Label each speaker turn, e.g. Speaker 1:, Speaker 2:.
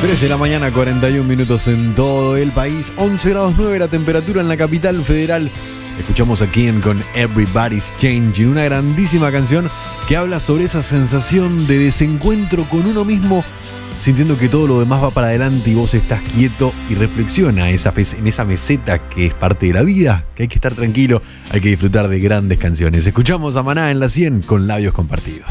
Speaker 1: 3 de la mañana, 41 minutos en todo el país. 11 grados 9 la temperatura en la capital federal. Escuchamos a Ken con Everybody's Changing, una grandísima canción que habla sobre esa sensación de desencuentro con uno mismo, sintiendo que todo lo demás va para adelante y vos estás quieto, y reflexiona en esa meseta que es parte de la vida, que hay que estar tranquilo, hay que disfrutar de grandes canciones. Escuchamos a Maná en la 100 con Labios Compartidos.